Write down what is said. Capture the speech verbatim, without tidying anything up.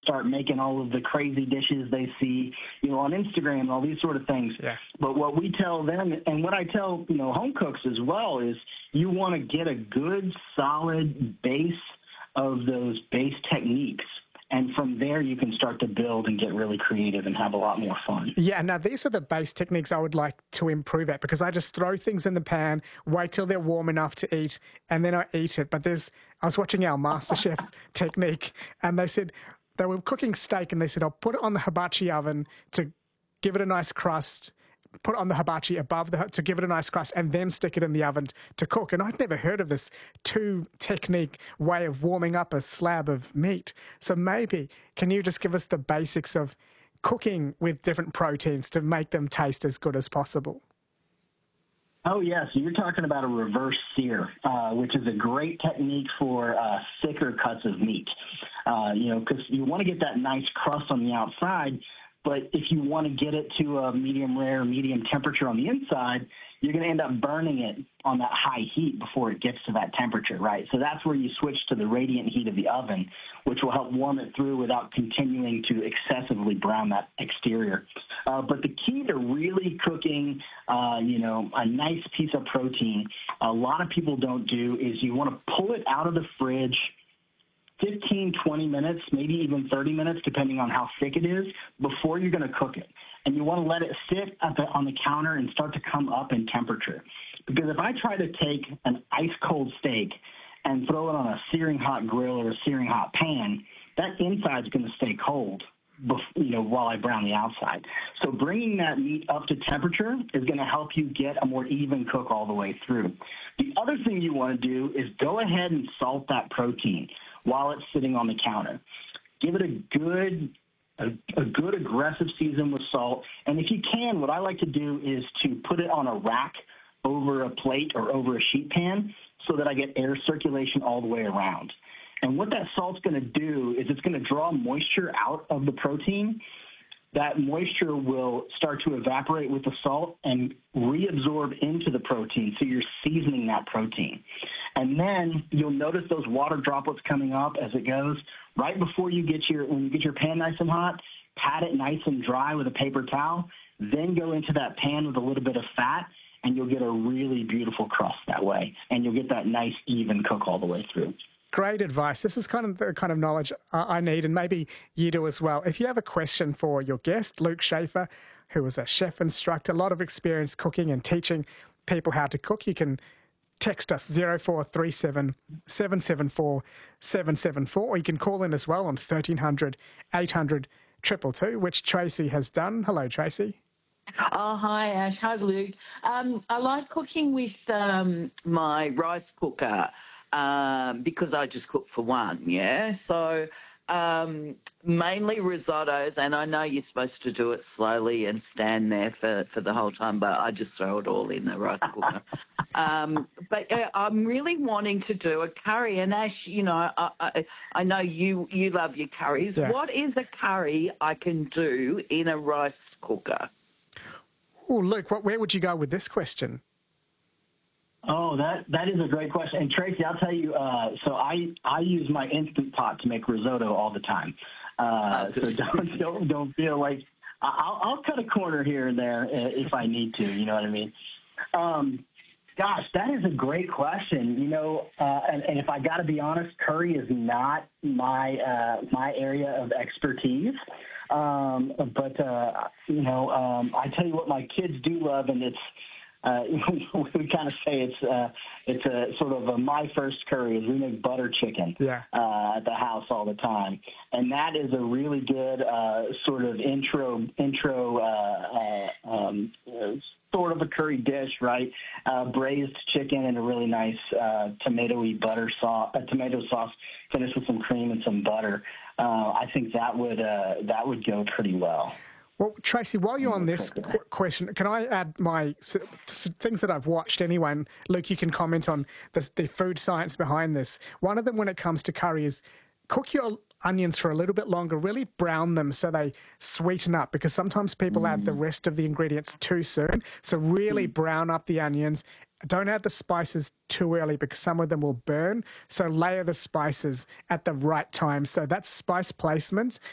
start making all of the crazy dishes they see, you know, on Instagram and all these sort of things. Yeah. But what we tell them, and what I tell, you know, home cooks as well, is you want to get a good, solid base of those base techniques. And from there, you can start to build and get really creative and have a lot more fun. Yeah, now these are the base techniques I would like to improve at, because I just throw things in the pan, wait till they're warm enough to eat, and then I eat it. But there's, I was watching our MasterChef technique, and they said they were cooking steak, and they said, I'll put it on the hibachi oven to give it a nice crust, put it on the hibachi above the to give it a nice crust, and then stick it in the oven to cook. And I'd never heard of this two-technique way of warming up a slab of meat. So maybe, can you just give us the basics of cooking with different proteins to make them taste as good as possible? Oh, yeah. So you're talking about a reverse sear, uh, which is a great technique for uh, thicker cuts of meat. Uh, you know, because you want to get that nice crust on the outside, but if you want to get it to a medium rare, medium temperature on the inside, you're going to end up burning it on that high heat before it gets to that temperature, right? So that's where you switch to the radiant heat of the oven, which will help warm it through without continuing to excessively brown that exterior. Uh, but the key to really cooking, uh, you know, a nice piece of protein, a lot of people don't do, is you want to pull it out of the fridge fifteen, twenty minutes, maybe even thirty minutes, depending on how thick it is, before you're going to cook it. And you want to let it sit at the, on the counter and start to come up in temperature. Because if I try to take an ice-cold steak and throw it on a searing hot grill or a searing hot pan, that inside's going to stay cold, before, you know, while I brown the outside. So bringing that meat up to temperature is going to help you get a more even cook all the way through. The other thing you want to do is go ahead and salt that protein while it's sitting on the counter. Give it a good, a, a good aggressive season with salt. And if you can, what I like to do is to put it on a rack over a plate or over a sheet pan so that I get air circulation all the way around. And what that salt's going to do is it's going to draw moisture out of the protein. That moisture will start to evaporate with the salt and reabsorb into the protein, so you're seasoning that protein. And then you'll notice those water droplets coming up as it goes. Right before you get your, when you get your pan nice and hot, pat it nice and dry with a paper towel, then go into that pan with a little bit of fat, and you'll get a really beautiful crust that way. And you'll get that nice, even cook all the way through. Great advice. This is kind of the kind of knowledge I need, and maybe you do as well. If you have a question for your guest, Luke Schaefer, who is a chef instructor, a lot of experience cooking and teaching people how to cook, you can text us zero four three seven, seven seven four, seven seven four, or you can call in as well on thirteen hundred, eight hundred, two two two, which Tracy has done. Hello, Tracy. Oh, hi, Ash. Hi, Luke. Um, I like cooking with um, my rice cooker. Um, because I just cook for one, yeah? So um, mainly risottos, and I know you're supposed to do it slowly and stand there for, for the whole time, but I just throw it all in the rice cooker. um, but uh, I'm really wanting to do a curry, and Ash, you know, I, I, I know you, you love your curries. Yeah. What is a curry I can do in a rice cooker? Oh, Luke, what, where would you go with this question? Oh, that that is a great question. And Tracy, I'll tell you, uh, so I, I use my Instant Pot to make risotto all the time. Uh, so don't, don't don't feel like I'll, I'll cut a corner here and there if I need to. You know what I mean? Um, gosh, that is a great question. You know, uh, and, and if I got to be honest, curry is not my uh, my area of expertise. Um, but uh, you know, um, I tell you what, my kids do love, and it's. Uh, we kind of say it's uh, it's a sort of a my first curry is we make butter chicken yeah. uh, at the house all the time, and that is a really good uh, sort of intro intro uh, uh, um, uh, sort of a curry dish, right? Uh, braised chicken and a really nice uh, tomatoey butter sauce, a tomato sauce finished with some cream and some butter. Uh, I think that would uh, that would go pretty well. Well, Tracy, while you're on this qu- question, can I add my s- s- things that I've watched anyway? And Luke, you can comment on the, the food science behind this. One of them, when it comes to curry, is cook your onions for a little bit longer, really brown them so they sweeten up, because sometimes people mm. add the rest of the ingredients too soon. So really mm. brown up the onions. Don't add the spices too early because some of them will burn. So layer the spices at the right time. So that's spice placement